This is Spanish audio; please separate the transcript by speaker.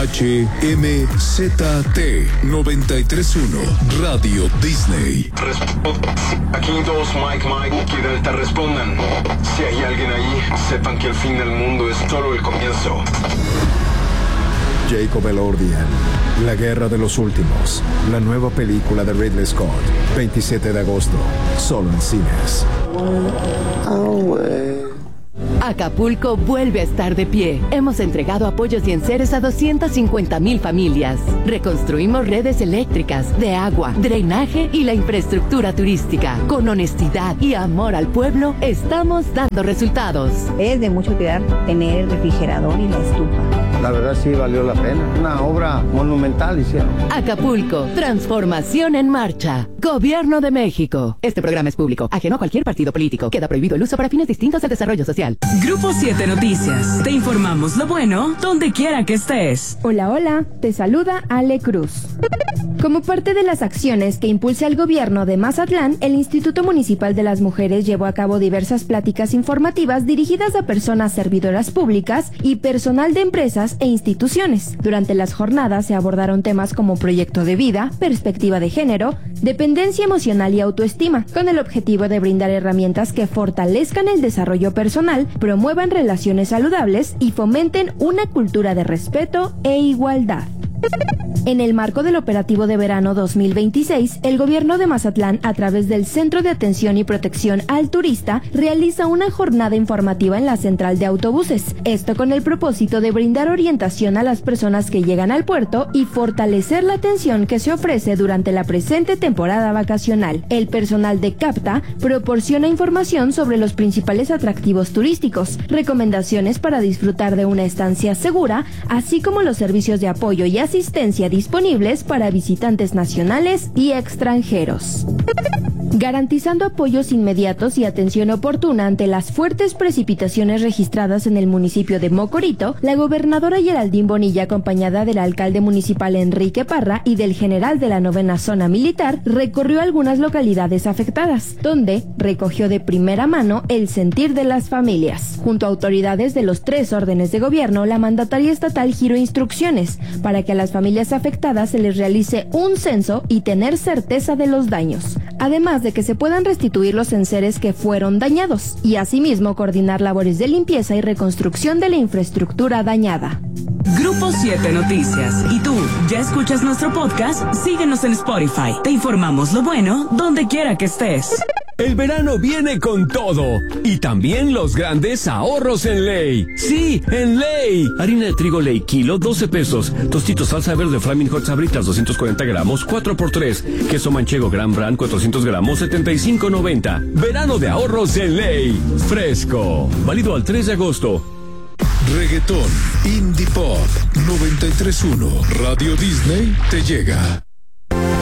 Speaker 1: HMZT 931 Radio Disney.
Speaker 2: Aquí dos, Mike, aquí Delta, respondan. Si hay alguien ahí, sepan que el fin del mundo es solo el comienzo.
Speaker 3: Jacob Elordian, La Guerra de los Últimos, la nueva película de Ridley Scott, 27 de agosto, solo en cines.
Speaker 4: Acapulco vuelve a estar de pie. Hemos entregado apoyos y enseres a 250,000 familias. Reconstruimos redes eléctricas, de agua, drenaje y la infraestructura turística. Con honestidad y amor al pueblo, estamos dando resultados.
Speaker 5: Es de mucha utilidad tener el refrigerador y la estufa.
Speaker 6: La verdad sí valió la pena. Una obra monumental hicieron.
Speaker 4: Acapulco, transformación en marcha. Gobierno de México. Este programa es público, ajeno a cualquier partido político. Queda prohibido el uso para fines distintos del desarrollo social.
Speaker 7: Grupo 7 Noticias. Te informamos lo bueno donde quiera que estés.
Speaker 8: Hola, te saluda Ale Cruz. Como parte de las acciones que impulsa el gobierno de Mazatlán, el Instituto Municipal de las Mujeres llevó a cabo diversas pláticas informativas dirigidas a personas servidoras públicas y personal de empresas e instituciones. Durante las jornadas se abordaron temas como proyecto de vida, perspectiva de género, dependencia emocional y autoestima, con el objetivo de brindar herramientas que fortalezcan el desarrollo personal, promuevan relaciones saludables y fomenten una cultura de respeto e igualdad. En el marco del operativo de verano 2026, el gobierno de Mazatlán, a través del Centro de Atención y Protección al Turista, realiza una jornada informativa en la central de autobuses. Esto con el propósito de brindar orientación a las personas que llegan al puerto y fortalecer la atención que se ofrece durante la presente temporada vacacional. El personal de CAPTA proporciona información sobre los principales atractivos turísticos, recomendaciones para disfrutar de una estancia segura, así como los servicios de apoyo y asistencia disponibles para visitantes nacionales y extranjeros. Garantizando apoyos inmediatos y atención oportuna ante las fuertes precipitaciones registradas en el municipio de Mocorito, la gobernadora Geraldine Bonilla, acompañada del alcalde municipal Enrique Parra y del general de la 9ª Zona Militar, recorrió algunas localidades afectadas, donde recogió de primera mano el sentir de las familias. Junto a autoridades de los 3 órdenes de gobierno, la mandataria estatal giró instrucciones para que a las familias afectadas se les realice un censo y tener certeza de los daños, además de que se puedan restituir los enseres que fueron dañados y asimismo coordinar labores de limpieza y reconstrucción de la infraestructura dañada.
Speaker 7: Grupo 7 Noticias. ¿Y tú, ya escuchas nuestro podcast? Síguenos en Spotify. Te informamos lo bueno donde quiera que estés.
Speaker 9: El verano viene con todo y también los grandes ahorros en Ley. Sí, en Ley. Harina de trigo Ley, kilo, 12 pesos. Tostitos salsa verde Flaming Hot Sabritas, 240 gramos, 4x3. Queso manchego Gran Brand, 400 gramos, 75.90. Verano de ahorros en Ley. Fresco. Válido al 3 de agosto.
Speaker 1: Reggaetón, Indie Pop, 93.1 Radio Disney te llega.